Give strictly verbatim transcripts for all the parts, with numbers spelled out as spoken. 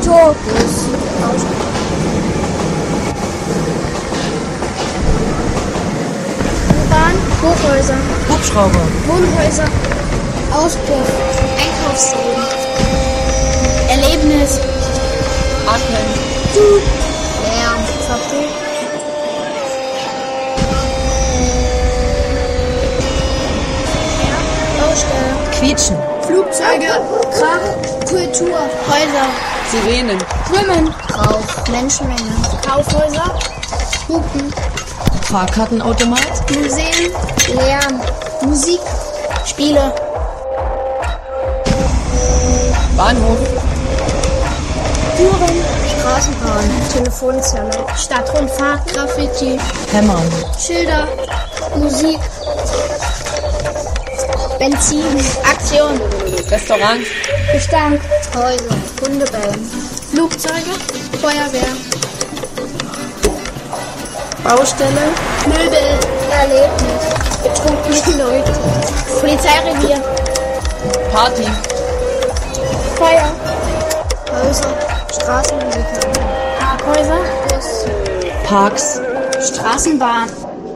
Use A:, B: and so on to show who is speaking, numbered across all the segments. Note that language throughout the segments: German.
A: Auto. Bus. U-Bahn. Hochhäuser.
B: Hubschrauber.
A: Wohnhäuser. Auspuff. Einkaufsläden. Erlebnis.
B: Atmen.
A: Zug. Lärm. Fabrik. Baustelle.
B: Quietschen.
A: Flugzeuge. Krach. Kultur. Häuser.
B: Sirenen.
A: Schwimmen. Rauch. Menschenmenge. Kaufhäuser. Hupen.
B: Fahrkartenautomat.
A: Museen. Lärm. Musik. Spiele.
B: Bahnhof.
A: Türen. Straßenbahn. Telefonzelle. Stadtrundfahrt. Graffiti.
B: Hämmern.
A: Schilder. Musik. Benzin. Aktion.
B: Restaurant.
A: Gestank. Häuser. Hundebellen. Flugzeuge. Feuerwehr. Baustelle. Möbel. Erlebnis. Betrunkene Leute. Polizeirevier.
B: Party.
A: Feuer. Häuser. Straßenmusiker. Parkhäuser. Bus.
B: Parks.
A: Straßenbahn.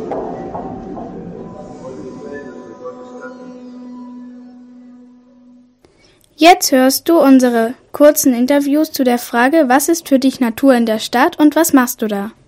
C: Jetzt hörst du unsere kurzen Interviews zu der Frage, was ist für dich Natur in der Stadt und was machst du da?